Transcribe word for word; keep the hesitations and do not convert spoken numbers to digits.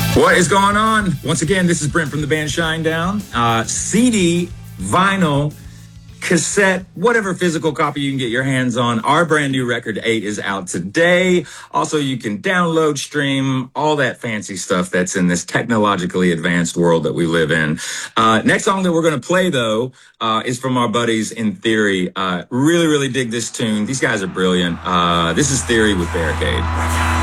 What is going on? Once again, this is Brent from the band Shinedown. Uh, C D, vinyl, cassette, whatever physical copy you can get your hands on. Our brand new record eight is out today. Also, you can download, stream, all that fancy stuff that's in this technologically advanced world that we live in. Uh, next song that we're going to play, though, uh, is from our buddies In Theory. Uh, really, really dig this tune. These guys are brilliant. Uh, this is Theory with Barricade.